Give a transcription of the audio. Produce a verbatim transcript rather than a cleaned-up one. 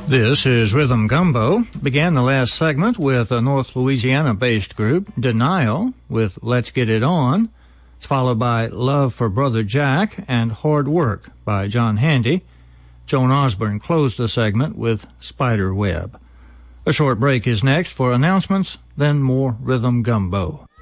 This is Rhythm Gumbo. Began the last segment with a North Louisiana-based group, Denial, with Let's Get It On. It's followed by Love for Brother Jack and Hard Work by John Handy. Joan Osborne closed the segment with Spider Web. A short break is next for announcements, then more Rhythm Gumbo.